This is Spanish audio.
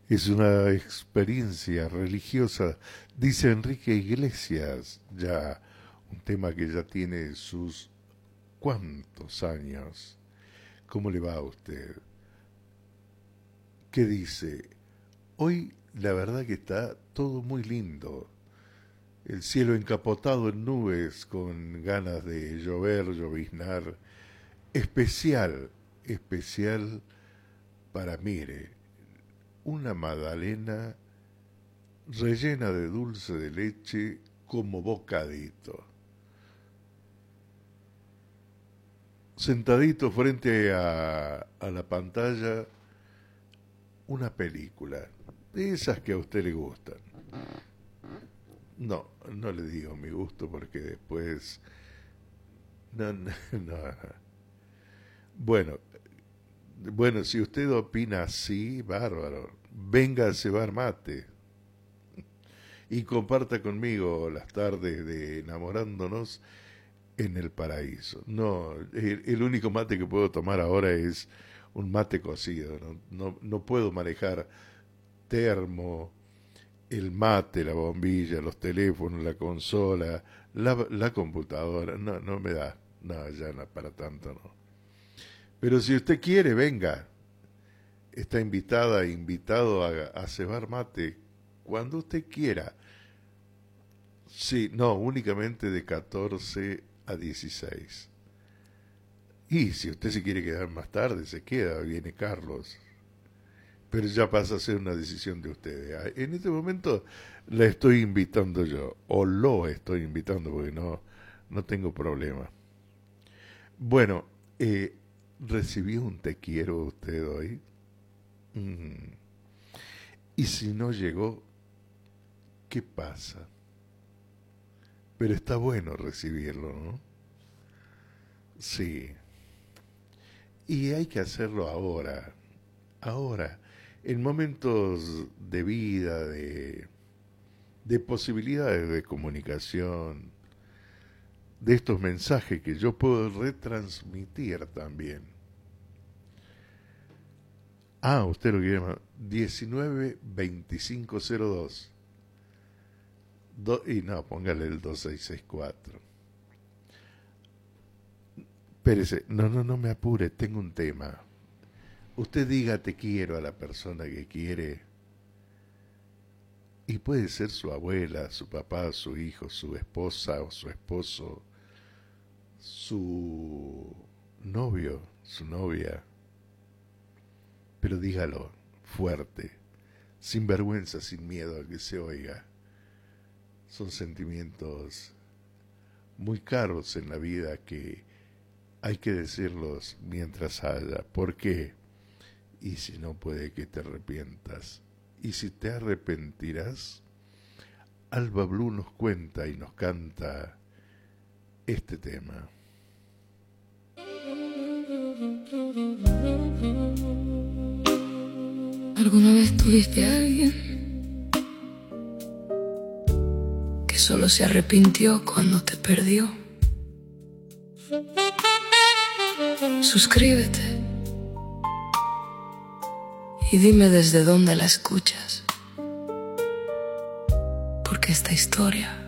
Es una experiencia religiosa, dice Enrique Iglesias, ya un tema que ya tiene sus cuantos años. ¿Cómo le va a usted? ¿Qué dice? Hoy la verdad que está todo muy lindo. El cielo encapotado en nubes con ganas de llover, lloviznar. Especial, especial para, mire, una magdalena rellena de dulce de leche como bocadito. Sentadito frente a la pantalla, una película, de esas que a usted le gustan. No, no le digo mi gusto porque después... No, no, no. Bueno, bueno, si usted opina así, bárbaro. Venga a cebar mate y comparta conmigo las tardes de enamorándonos en el paraíso. No, el único mate que puedo tomar ahora es un mate cocido. No puedo manejar termo, el mate, la bombilla, los teléfonos, la consola, la computadora. No, no me da. No, ya no, para tanto no. Pero si usted quiere, venga. Está invitada, invitado a cebar mate cuando usted quiera. Sí, no, únicamente de 14 a 16. Y si usted se quiere quedar más tarde, se queda, viene Carlos. Pero ya pasa a ser una decisión de ustedes. En este momento la estoy invitando yo, o lo estoy invitando porque no tengo problema. Bueno, ¿recibió un te quiero usted hoy? Mm. Y si no llegó, ¿qué pasa? Pero está bueno recibirlo, ¿no? Sí. Y hay que hacerlo ahora, ahora, en momentos de vida, de posibilidades de comunicación, de estos mensajes que yo puedo retransmitir también. Ah, usted lo quiere más. 192502. Y no, póngale el 2664. Espérese, no me apure, tengo un tema. Usted diga te quiero a la persona que quiere. Y puede ser su abuela, su papá, su hijo, su esposa o su esposo, su novio, su novia. Pero dígalo fuerte, sin vergüenza, sin miedo a que se oiga. Son sentimientos muy caros en la vida que hay que decirlos mientras haya. ¿Por qué? Y si no, puede que te arrepientas. Y si te arrepentirás, Alba Blue nos cuenta y nos canta este tema. ¿Alguna vez tuviste a alguien que solo se arrepintió cuando te perdió? Suscríbete y dime desde dónde la escuchas, porque esta historia